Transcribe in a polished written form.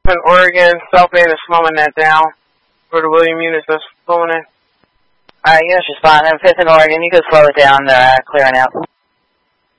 in Oregon, South Bend is slowing that down. For the William units that's slowing it. Alright, units respond. I'm 5th in Oregon. You can slow it down. They're clearing out.